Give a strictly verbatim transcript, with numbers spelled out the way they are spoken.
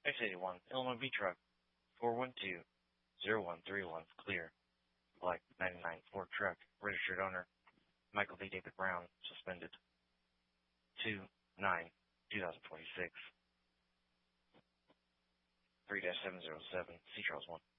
X eighty-one, Illinois V truck, four one two, zero one three one, clear. Black ninety-nine Ford truck, registered owner, Michael V. David Brown, suspended. two nine two thousand twenty-six. three seven zero seven, C. Charles one.